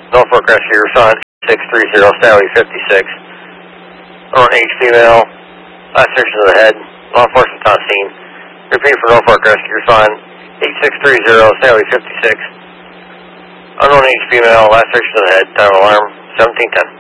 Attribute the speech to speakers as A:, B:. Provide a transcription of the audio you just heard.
A: Norfolk Rescue, respond 630, Sally 56. On H female, laceration of the head, law enforcement on scene. Repeat for Norfolk Rescue, respond 8630, Sally 56. Unknown H female, laceration of the head, time of alarm 1710.